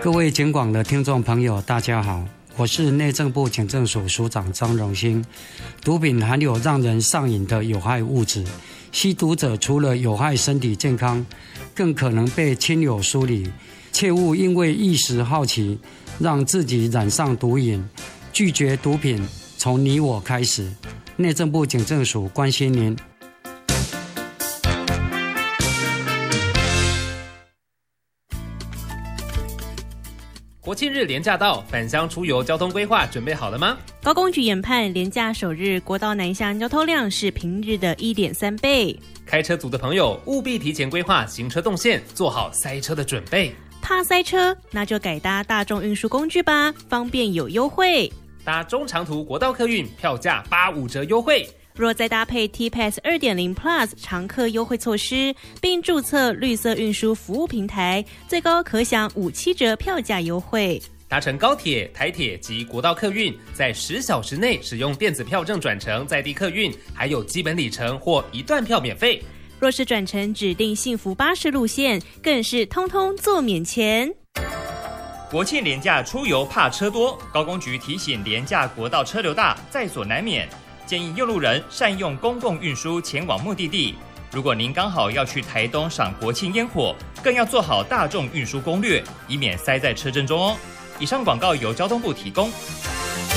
各位警广的听众朋友，大家好，我是内政部警政署署长张荣兴。毒品含有让人上瘾的有害物质，吸毒者除了有害身体健康，更可能被亲友疏离。切勿因为一时好奇，让自己染上毒瘾。拒绝毒品，从你我开始。内政部警政署关心您。 国庆日连假到，返乡出游交通规划准备好了吗？ 高工局研判，连假首日国道南向交通量是平日的 1.3 倍。 开车族的朋友务必提前规划行车动线，做好塞车的准备。 怕塞车，那就改搭大众运输工具吧，方便有优惠。 搭中长途国道客运，票价85折优惠。 若再搭配 T-Pass 2.0 Plus 常客优惠措施，并注册绿色运输服务平台，最高可享5-7折票价优惠。 搭乘高铁、台铁及国道客运，在10小时内使用电子票证转乘在地客运，还有基本里程或一段票免费。 若是转乘指定幸福巴士路线，更是通通做免钱。 国庆连假出游怕车多，高工局提醒连假国道车流大，在所难免。建议用路人善用公共运输前往目的地。如果您刚好要去台东赏国庆烟火，更要做好大众运输攻略，以免塞在车阵中哦。以上广告由交通部提供。